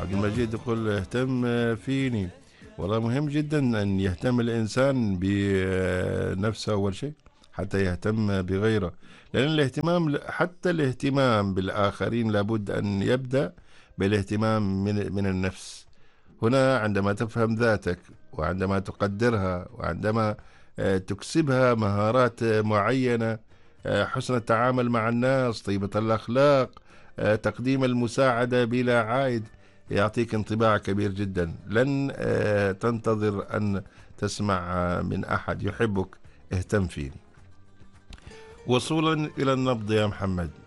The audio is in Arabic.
عبد المجيد يقول اهتم فيني. والله مهم جدا أن يهتم الإنسان بنفسه أول شيء حتى يهتم بغيره، لأن الاهتمام حتى الاهتمام بالآخرين لابد أن يبدأ بالاهتمام من النفس. هنا عندما تفهم ذاتك، وعندما تقدرها، وعندما تكسبها مهارات معينة، حسن التعامل مع الناس، طيبة الأخلاق، تقديم المساعدة بلا عائد، يعطيك انطباع كبير جدا. لن تنتظر أن تسمع من أحد يحبك اهتم فيني. وصولا إلى النبض يا محمد،